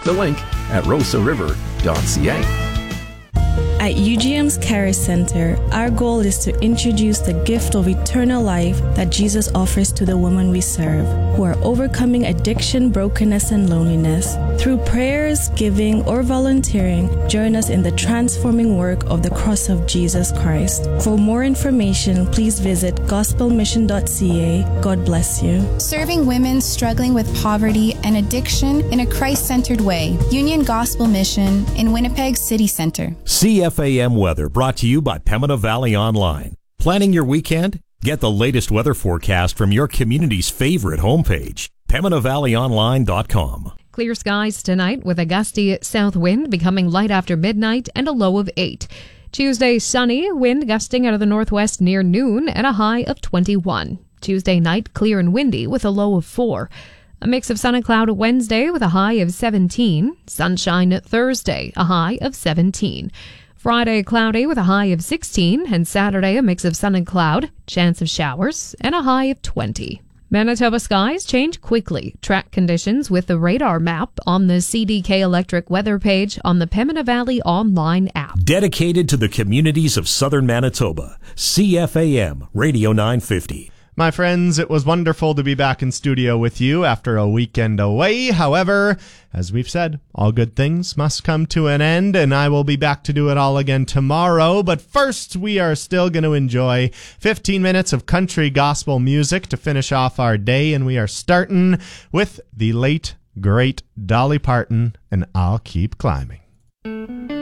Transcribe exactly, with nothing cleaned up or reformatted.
the link at rosa river dot c a. At U G M's Care Center, our goal is to introduce the gift of eternal life that Jesus offers to the women we serve, who are overcoming addiction, brokenness, and loneliness. Through prayers, giving, or volunteering, join us in the transforming work of the cross of Jesus Christ. For more information, please visit gospel mission dot c a. God bless you. Serving women struggling with poverty and addiction in a Christ-centered way. Union Gospel Mission in Winnipeg City Center. C F A M weather brought to you by Pembina Valley Online. Planning your weekend? Get the latest weather forecast from your community's favorite homepage, pembina valley online dot com. Clear skies tonight with a gusty south wind becoming light after midnight and a low of eight. Tuesday, sunny, wind gusting out of the northwest near noon and a high of twenty-one. Tuesday night, clear and windy with a low of four. A mix of sun and cloud Wednesday with a high of seventeen. Sunshine Thursday, a high of seventeen. Friday, cloudy with a high of sixteen, and Saturday, a mix of sun and cloud, chance of showers, and a high of twenty. Manitoba skies change quickly. Track conditions with the radar map on the C D K Electric weather page on the Pembina Valley Online app. Dedicated to the communities of southern Manitoba, C F A M Radio nine fifty. My friends, it was wonderful to be back in studio with you after a weekend away. However, as we've said, all good things must come to an end, and I will be back to do it all again tomorrow. But first, we are still going to enjoy fifteen minutes of country gospel music to finish off our day, and we are starting with the late, great Dolly Parton and I'll Keep Climbing.